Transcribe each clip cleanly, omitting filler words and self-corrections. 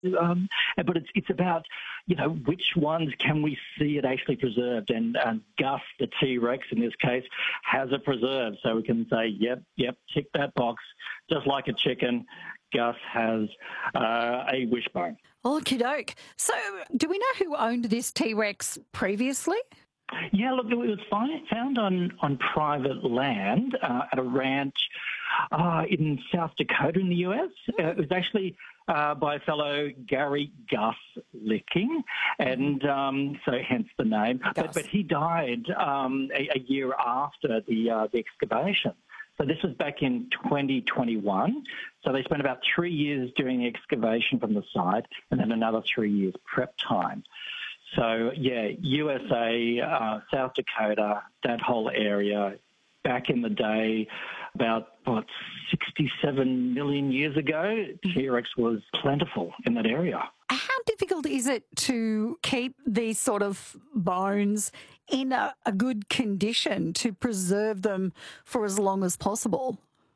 But it's about, which ones can we see it actually preserved? And Gus, the T-Rex in this case, has it preserved. So we can say, yep, tick that box. Just like a chicken, Gus has a wishbone. Okie doke. So do we know who owned this T-Rex previously? Yeah, look, it was found on private land at a ranch in South Dakota in the US. It was actually by a fellow Gary Gus Licking, and so hence the name. But he died a year after the excavation. So this was back in 2021. So they spent about 3 years doing the excavation from the site and then another 3 years prep time. So, yeah, USA, South Dakota, that whole area, back in the day, about, 67 million years ago, T-Rex was plentiful in that area. How difficult is it to keep these sort of bones in a good condition, to preserve them for as long as possible?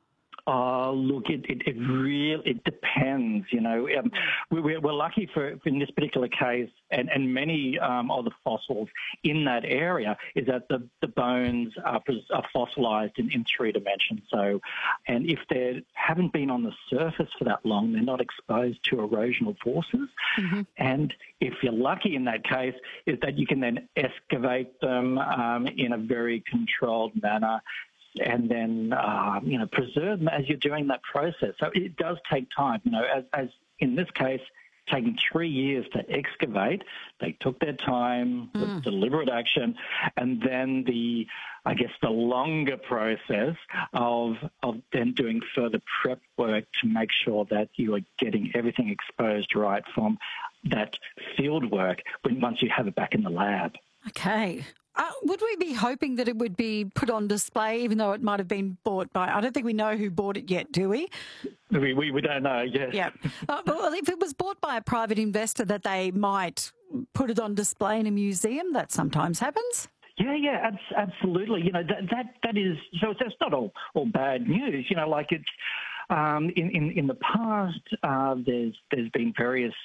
Look, it really depends. We're lucky in this particular case, and many of the fossils in that area is that the bones are fossilized in 3 dimensions. So, and if they haven't been on the surface for that long, they're not exposed to erosional forces. Mm-hmm. And if you're lucky in that case, is that you can then excavate them in a very controlled manner, and then, preserve them as you're doing that process. So it does take time, as in this case, taking 3 years to excavate. They took their time, with deliberate action, and then the longer process of then doing further prep work to make sure that you are getting everything exposed right from that field work once you have it back in the lab. Okay. Would we be hoping that it would be put on display, even though it might have been bought by... I don't think we know who bought it yet, do we? We don't know, yes. Yeah. Well, if it was bought by a private investor, that they might put it on display in a museum, that sometimes happens. Yeah, absolutely. That is... So it's not all bad news. In the past, there's been various